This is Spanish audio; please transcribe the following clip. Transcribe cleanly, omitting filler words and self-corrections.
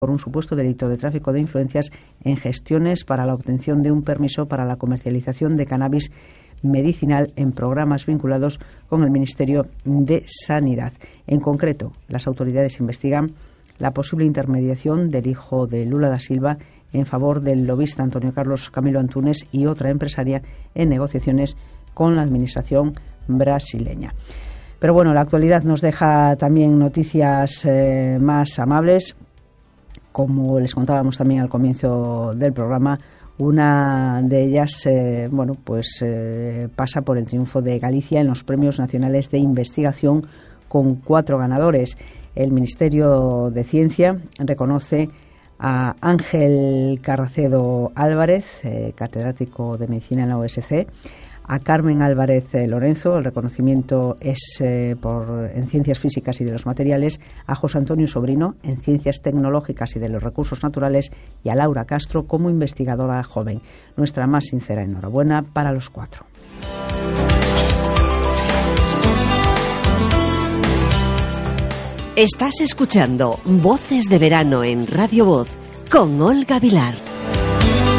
por un supuesto delito de tráfico de influencias en gestiones para la obtención de un permiso para la comercialización de cannabis medicinal en programas vinculados con el Ministerio de Sanidad. En concreto, las autoridades investigan la posible intermediación del hijo de Lula da Silva en favor del lobista Antonio Carlos Camilo Antunes y otra empresaria en negociaciones con la administración brasileña. Pero bueno, la actualidad nos deja también noticias más amables. Como les contábamos también al comienzo del programa, una de ellas pasa por el triunfo de Galicia en los Premios Nacionales de Investigación con 4 ganadores. El Ministerio de Ciencia reconoce a Ángel Carracedo Álvarez, catedrático de Medicina en la USC, a Carmen Álvarez Lorenzo, el reconocimiento es en Ciencias Físicas y de los Materiales, a José Antonio Sobrino en Ciencias Tecnológicas y de los Recursos Naturales y a Laura Castro como investigadora joven. Nuestra más sincera enhorabuena para los 4. Estás escuchando Voces de Verano en Radio Voz con Olga Vilar.